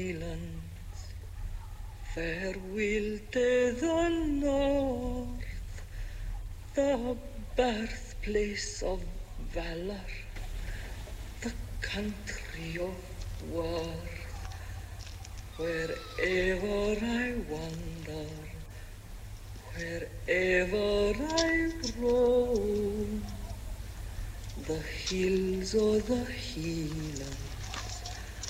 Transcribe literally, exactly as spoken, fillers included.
Highlands, farewell to the north, the birthplace of valor, the country of worth. Wherever I wander, wherever I roam, the hills or the Highlands